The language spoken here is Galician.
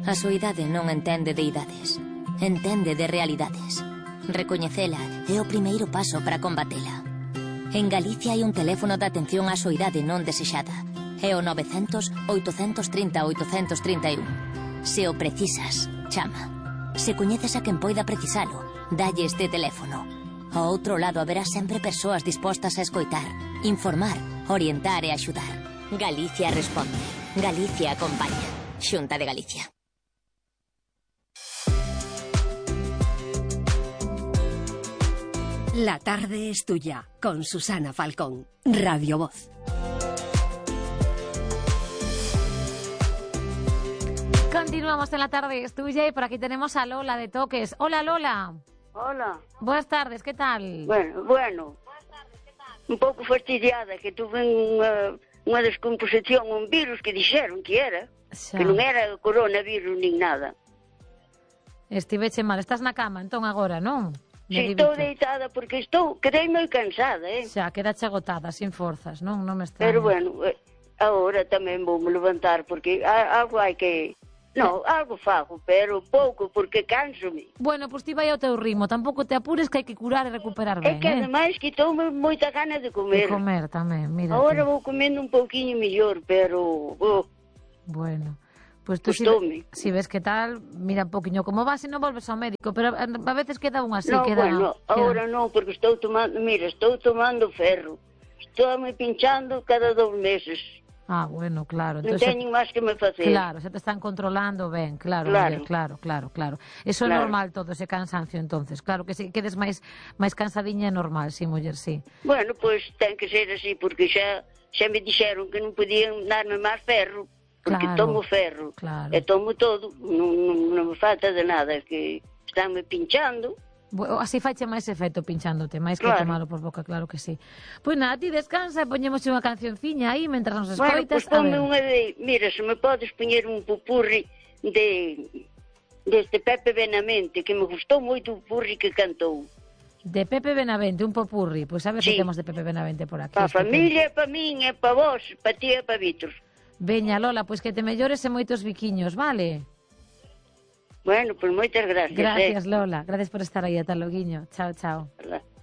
A súa idade non entende de idades, entende de realidades. Recoñecela é o primeiro paso para combatela. En Galicia hai un teléfono de atención á soidade non desexada. É o 900-830-831. Se o precisas, chama. Se coñeces a quen poida precisalo, dalle este teléfono. Ao outro lado haberá sempre persoas dispostas a escoitar, informar, orientar e axudar. Galicia responde. Galicia acompaña. Xunta de Galicia. La tarde es tuya, con Susana Falcón, Radio Voz. Continuamos en La tarde es tuya y por aquí tenemos a Lola de Toques. Hola, Lola. Hola. Buenas tardes, ¿qué tal? Bueno. Un pouco fastidiada, que tuve unha descomposición, un virus que dixeron que era, que non era coronavirus nin nada. Estiveche mal, estás na cama entón agora, non? Si, estou deitada porque quedei moi cansada, Xa, quedache agotada, sin forzas, non? Non me extraña. Pero bueno, agora tamén vou me levantar porque algo hai que... Non, algo fago, pero pouco, porque canso-me. Bueno, pois ti vai ao teu ritmo, tampouco te apures que hai que curar e recuperar ben, É que ademais quitoume moita gana de comer. De comer tamén, mira. Agora vou comendo un pouquiño mellor, pero... Bueno... Pois tú si ves que tal, mira un poquinho como vas e non volves ao médico, pero a veces queda un así, agora non, porque estou tomando ferro. Estou me pinchando cada 2 meses. Ah, bueno, claro. Non teñen máis que me facer. Claro, se te están controlando ben, claro. Eso é normal todo ese cansancio entonces. Claro que se quedes máis cansadiña é normal, sí, muller, sí. Bueno, pois ten que ser así, porque xa me dixeron que non podían darme máis ferro. Porque tomo ferro, e tomo todo, non me falta de nada, que estánme pinchando. Así faiche máis efecto pinchándote, máis que tomalo por boca, claro que sí. Pois nada, ti descansa e poñemos unha cancionciña aí, mentras nos escoitas. Bueno, pois ponme unha de... Mira, se me podes poñer un pupurri deste Pepe Benavente, que me gustou moito o pupurri que cantou. De Pepe Benavente, un popurri. Pois a ver se temos de Pepe Benavente por aquí. Pa familia, pa min, e pa vos, pa ti e pa Vítor. Veña, Lola, pois que te mellores e moitos biquiños, vale? Bueno, pois moitas gracias. Gracias, Lola. Gracias por estar aí, ata loguiño. Chao, chao. Hola.